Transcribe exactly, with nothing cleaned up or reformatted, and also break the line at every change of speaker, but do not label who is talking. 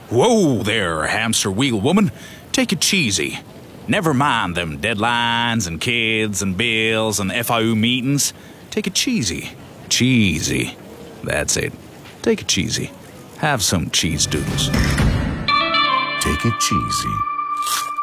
Whoa there, hamster wheel woman. Take it cheesy. Never mind them deadlines and kids and bills and F I U meetings. Take it cheesy. Cheesy. That's it. Take it cheesy. Have some cheese doodles.
Take it cheesy.